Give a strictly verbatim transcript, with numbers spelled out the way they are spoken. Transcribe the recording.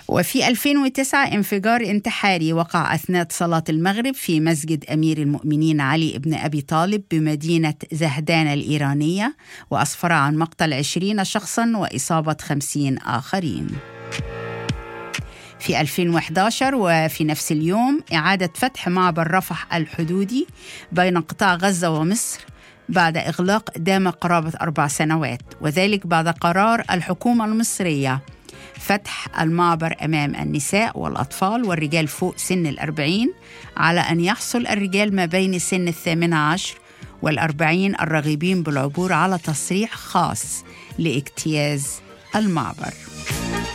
وفي ألفين وتسعة انفجار انتحاري وقع أثناء صلاة المغرب في مسجد أمير المؤمنين علي بن أبي طالب بمدينة زهدان الإيرانية، وأسفر عن مقتل عشرين شخصاً وإصابة خمسين آخرين. في ألفين وإحدى عشر وفي نفس اليوم إعادة فتح معبر رفح الحدودي بين قطاع غزة ومصر بعد إغلاق دام قرابة أربع سنوات، وذلك بعد قرار الحكومة المصرية فتح المعبر أمام النساء والأطفال والرجال فوق سن الأربعين، على أن يحصل الرجال ما بين سن الثامنة عشر والأربعين الراغبين بالعبور على تصريح خاص لاجتياز المعبر.